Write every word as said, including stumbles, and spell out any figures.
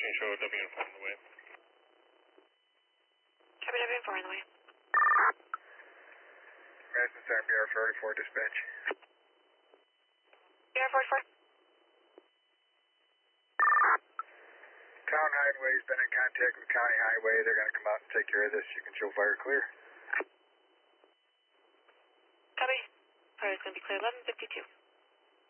fourteen, show W and four on the way. Copy W and four on the way. Madison Center, B R forty-four, dispatch. B R forty-four. Town Highway's been in contact with County Highway. They're going to come out and take care of this. You can show fire clear. Copy. Fire is going to be clear eleven fifty-two.